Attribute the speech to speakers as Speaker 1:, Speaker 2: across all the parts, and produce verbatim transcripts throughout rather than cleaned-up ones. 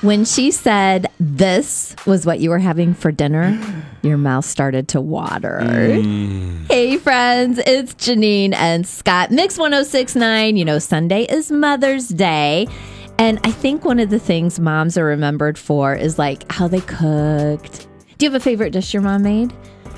Speaker 1: When she said this was what you were having for dinner, your mouth started to water. Mm. Hey, friends, it's Janine and Scott. Mix one oh six point nine. You know, Sunday is Mother's Day. And I think one of the things moms are remembered for is like how they cooked. Do you have a favorite dish your mom made?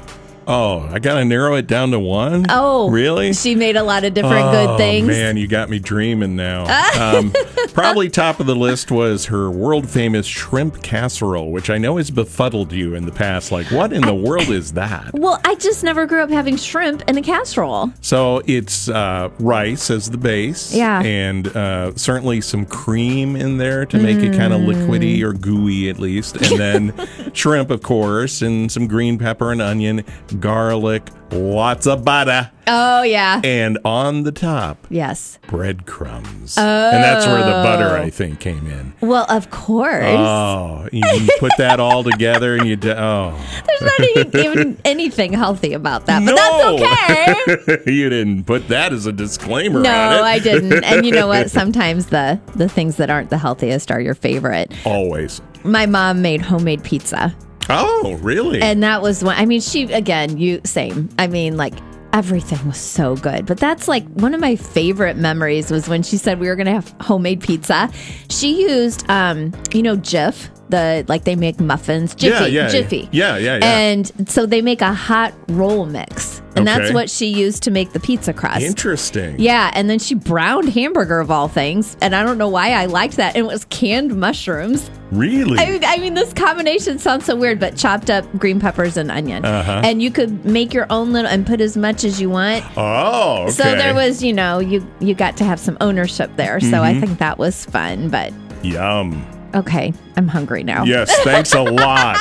Speaker 2: Oh, I got to narrow it down to one?
Speaker 1: Oh.
Speaker 2: Really?
Speaker 1: She made a lot of different
Speaker 2: oh,
Speaker 1: good things.
Speaker 2: Oh, man, you got me dreaming now. um, probably top of the list was her world-famous shrimp casserole, which I know has befuddled you in the past. Like, what in the I, world is that?
Speaker 1: Well, I just never grew up having shrimp in a casserole.
Speaker 2: So it's uh, rice as the base.
Speaker 1: Yeah.
Speaker 2: And uh, certainly some cream in there to make mm. it kind of liquidy or gooey at least. And then shrimp, of course, and some green pepper and onion, garlic, lots of butter.
Speaker 1: Oh, yeah.
Speaker 2: And on the top,
Speaker 1: yes,
Speaker 2: breadcrumbs.
Speaker 1: Oh.
Speaker 2: And that's where the butter, I think, came in.
Speaker 1: Well, of course.
Speaker 2: Oh, you put that all together and you... Do- oh.
Speaker 1: There's not even anything healthy about that, but
Speaker 2: no.
Speaker 1: that's okay.
Speaker 2: You didn't put that as a disclaimer
Speaker 1: no,
Speaker 2: on it.
Speaker 1: No, I didn't. And you know what? Sometimes the, the things that aren't the healthiest are your favorite.
Speaker 2: Always.
Speaker 1: My mom made homemade pizza.
Speaker 2: Oh, really?
Speaker 1: And that was one. I mean, she, again, you, same. I mean, like, everything was so good. But that's like one of my favorite memories was when she said we were going to have homemade pizza. She used, um, you know, Jif. The like they make muffins, Jiffy,
Speaker 2: yeah, yeah,
Speaker 1: Jiffy,
Speaker 2: yeah, yeah, yeah.
Speaker 1: And so they make a hot roll mix, and
Speaker 2: okay.
Speaker 1: that's what she used to make the pizza crust.
Speaker 2: Interesting.
Speaker 1: Yeah, and then she browned hamburger of all things, and I don't know why I liked that. And it was canned mushrooms.
Speaker 2: Really?
Speaker 1: I mean, I mean, this combination sounds so weird, but chopped up green peppers and onion,
Speaker 2: uh-huh.
Speaker 1: and you could make your own little and put as much as you want.
Speaker 2: Oh, okay.
Speaker 1: So there was, you know, you you got to have some ownership there. So mm-hmm. I think that was fun. But
Speaker 2: yum.
Speaker 1: Okay, I'm hungry now.
Speaker 2: Yes, thanks a lot.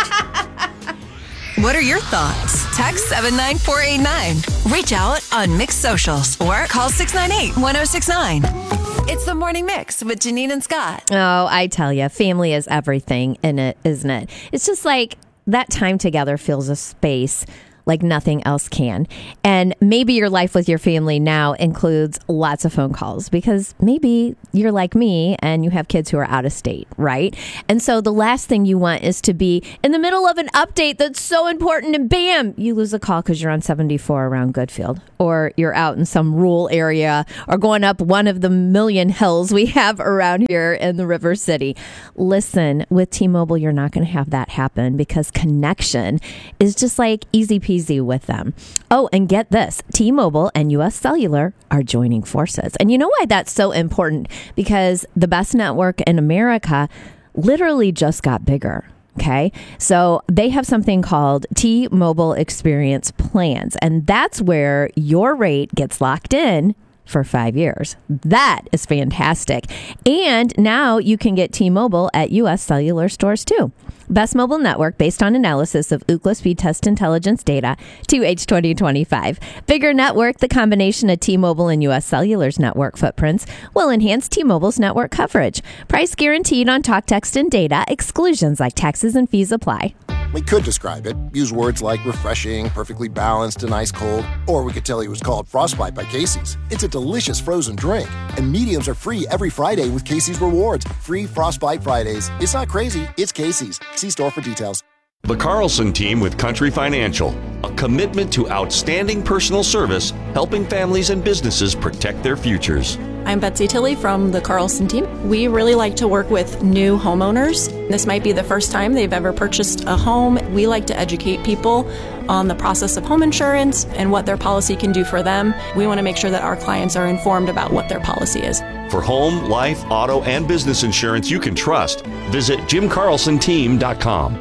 Speaker 3: What are your thoughts? Text seven nine four eight nine. Reach out on Mix Socials or call six nine eight, one oh six nine. It's the Morning Mix with Janine and Scott.
Speaker 1: Oh, I tell you, family is everything in it, isn't it? It's just like that time together fills a space like nothing else can. And maybe your life with your family now includes lots of phone calls because maybe you're like me and you have kids who are out of state, right? And so the last thing you want is to be in the middle of an update that's so important and bam, you lose a call because you're on seventy-four around Goodfield, or you're out in some rural area or going up one of the million hills we have around here in the River City. Listen, with T-Mobile, you're not going to have that happen because connection is just like easy peasy with them. Oh, and get this, T-Mobile and U S Cellular are joining forces. And you know why that's so important? Because the best network in America literally just got bigger. Okay, so they have something called T-Mobile Experience Plans, and that's where your rate gets locked in for five years. That is fantastic. And now you can get T-Mobile at U S Cellular stores too. Best mobile network based on analysis of Ookla Speed Test Intelligence data to H twenty twenty-five. Bigger network, the combination of T-Mobile and U S Cellular's network footprints will enhance T-Mobile's network coverage. Price guaranteed on talk, text, and data. Exclusions like taxes and fees apply.
Speaker 4: We could describe it, use words like refreshing, perfectly balanced, and ice cold, or we could tell you it was called Frostbite by Casey's. It's a delicious frozen drink, and mediums are free every Friday with Casey's Rewards. Free Frostbite Fridays. It's not crazy, it's Casey's. See store for details.
Speaker 5: The Carlson Team with Country Financial, a commitment to outstanding personal service, helping families and businesses protect their futures.
Speaker 6: I'm Betsy Tilley from the Carlson Team. We really like to work with new homeowners. This might be the first time they've ever purchased a home. We like to educate people on the process of home insurance and what their policy can do for them. We want to make sure that our clients are informed about what their policy is.
Speaker 5: For home, life, auto, and business insurance you can trust, visit jim carlson team dot com.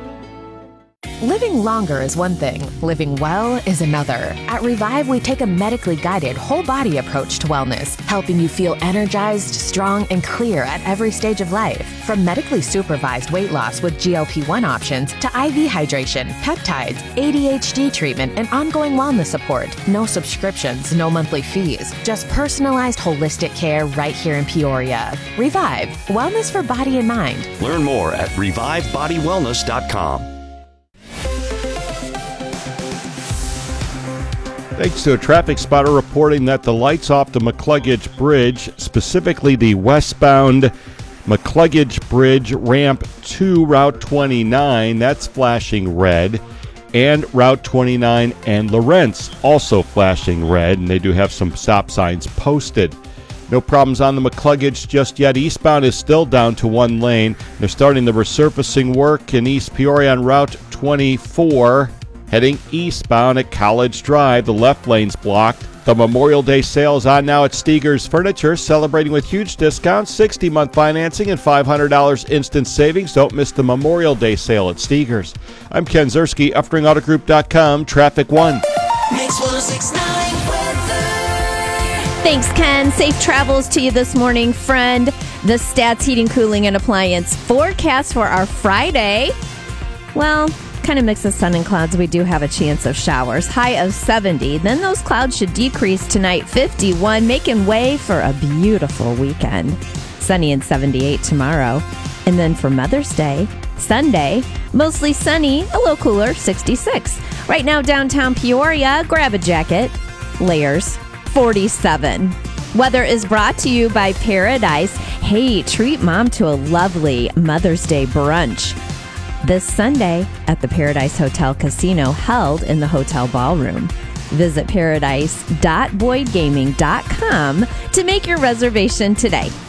Speaker 7: Living longer is one thing. Living well is another. At Revive, we take a medically guided whole-body approach to wellness, helping you feel energized, strong, and clear at every stage of life. From medically supervised weight loss with G L P one options to I V hydration, peptides, A D H D treatment, and ongoing wellness support. No subscriptions, no monthly fees. Just personalized holistic care right here in Peoria. Revive. Wellness for body and mind.
Speaker 5: Learn more at revive body wellness dot com.
Speaker 8: Thanks to a traffic spotter reporting that the lights off the McCluggage Bridge, specifically the westbound McCluggage Bridge, ramp two, Route twenty-nine, that's flashing red. And Route twenty-nine and Lawrence, also flashing red, and they do have some stop signs posted. No problems on the McCluggage just yet. Eastbound is still down to one lane. They're starting the resurfacing work in East Peoria on Route twenty-four. Heading eastbound at College Drive, the left lane's blocked. The Memorial Day sale is on now at Steger's Furniture, celebrating with huge discounts, sixty-month financing, and five hundred dollars instant savings. Don't miss the Memorial Day sale at Steger's. I'm Ken Zerski, Uftring Auto Group dot com, Traffic One.
Speaker 9: Mix one oh six point nine weather.
Speaker 1: Thanks, Ken. Safe travels to you this morning, friend. The Stats Heating, Cooling, and Appliance forecast for our Friday. Well, kind of mix of sun and clouds. We do have a chance of showers. High of seventy. Then those clouds should decrease tonight, fifty-one, making way for a beautiful weekend. Sunny and seventy-eight tomorrow. And then for Mother's Day, Sunday, mostly sunny, a little cooler, sixty-six. Right now, downtown Peoria, grab a jacket, layers, forty-seven. Weather is brought to you by Paradise. Hey, treat mom to a lovely Mother's Day brunch this Sunday at the Paradise Hotel Casino, held in the hotel ballroom. Visit paradise dot boyd gaming dot com to make your reservation today.